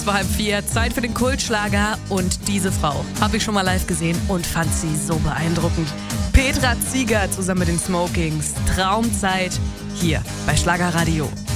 4:30. Zeit für den Kultschlager. Und diese Frau habe ich schon mal live gesehen und fand sie so beeindruckend. Petra Ziegert zusammen mit den Smokings. Traumzeit hier bei Schlagerradio.